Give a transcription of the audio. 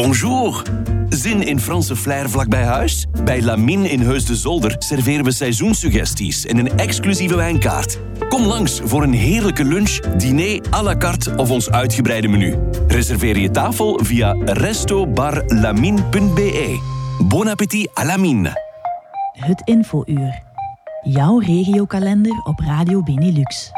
Bonjour. Zin in Franse flair vlakbij huis? Bij Lamine in Heus de Zolder serveren we seizoenssuggesties en een exclusieve wijnkaart. Kom langs voor een heerlijke lunch, diner à la carte of ons uitgebreide menu. Reserveer je tafel via restobarlamine.be. Bon appétit à Lamine. Het infouur. Jouw regiokalender op Radio Benelux.